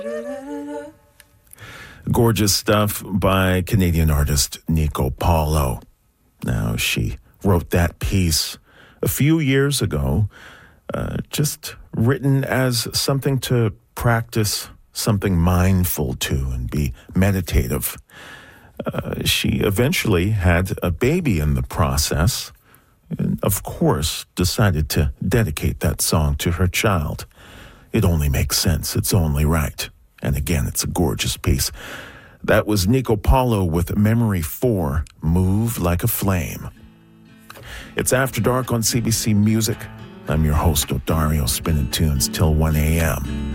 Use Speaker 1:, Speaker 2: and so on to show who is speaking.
Speaker 1: Gorgeous stuff by Canadian artist Nico Paulo. Now, she wrote that piece a few years ago, just written as something to practice, something mindful to, and be meditative. She eventually had a baby in the process, and of course decided to dedicate that song to her child. It only makes sense. It's only right. And again, it's a gorgeous piece. That was Nico Paulo with Memory 4, Move Like a Flame. It's After Dark on CBC Music. I'm your host, Odario, spinning tunes till 1 a.m.